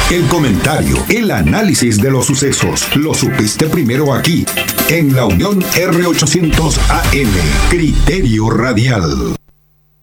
El comentario, el análisis de los sucesos, lo supiste primero aquí, en la Unión R800 AM, Criterio Radial.